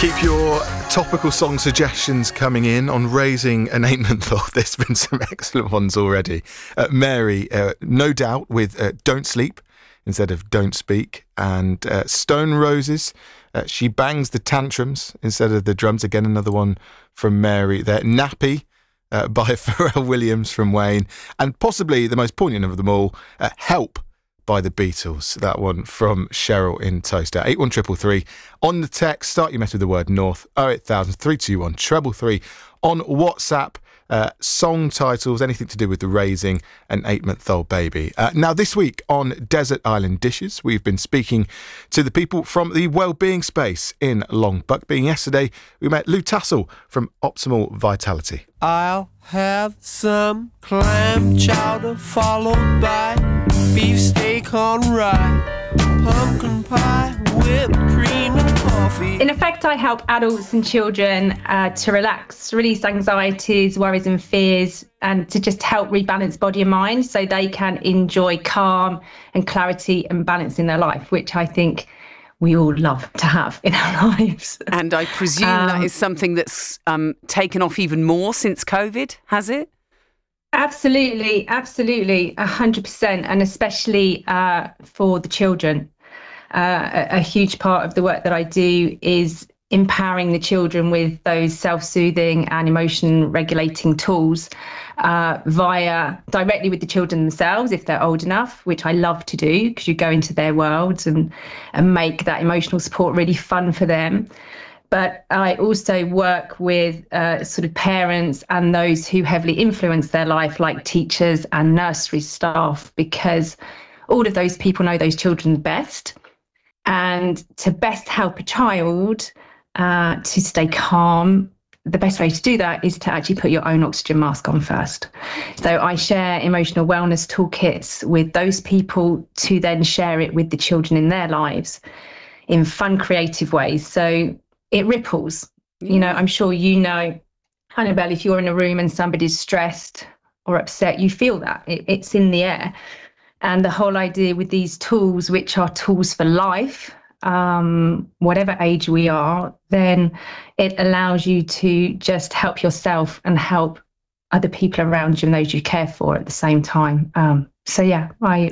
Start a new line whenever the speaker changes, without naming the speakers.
Keep your topical song suggestions coming in on raising an 8-month-old. There's been some excellent ones already. Mary, no doubt, with Don't Sleep instead of Don't Speak. And Stone Roses, She Bangs the Tantrums instead of the drums. Again, another one from Mary there. Nappy by Pharrell Williams from Wayne. And possibly the most poignant of them all, Help by the Beatles. That one from Cheryl in Toaster. 81333 on the text. Start your message with the word North. 08000 321 333 on WhatsApp. Song titles, anything to do with the raising an 8-month-old baby. Now, this week on Desert Island Dishes, we've been speaking to the people from the Wellbeing Space in Long Buckby. Yesterday, we met Lou Tassel from Optimal Vitality.
I'll have some clam chowder followed by beefsteak on rye, pumpkin pie, whipped cream and coffee.
In effect, I help adults and children to relax, release anxieties, worries and fears, and to just help rebalance body and mind so they can enjoy calm and clarity and balance in their life, which I think we all love to have in our lives.
And I presume that is something that's taken off even more since COVID, has it?
Absolutely, 100%, and especially for the children. A huge part of the work that I do is empowering the children with those self-soothing and emotion-regulating tools directly with the children themselves, if they're old enough, which I love to do because you go into their worlds and make that emotional support really fun for them. But I also work with sort of parents and those who heavily influence their life, like teachers and nursery staff, because all of those people know those children best. And to best help a child to stay calm, the best way to do that is to actually put your own oxygen mask on first. So I share emotional wellness toolkits with those people to then share it with the children in their lives in fun, creative ways. So it ripples. You know, I'm sure you know, Annabelle, if you're in a room and somebody's stressed or upset, you feel that. It's in the air. And the whole idea with these tools, which are tools for life, whatever age we are, then it allows you to just help yourself and help other people around you and those you care for at the same time. So yeah, I